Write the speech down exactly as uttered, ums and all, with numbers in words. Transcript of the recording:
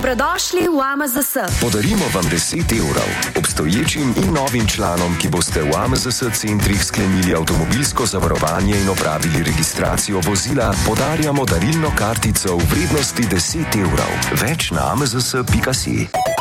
Dobrodošli v A M Z S. Podarimo vam deset evrov. Obstoječim in novim članom, ki boste v A M Z S centrih sklenili avtomobilsko zavarovanje in opravili registracijo vozila, podarjamo darilno kartico v vrednosti deset evrov. Več na a m z s pika si.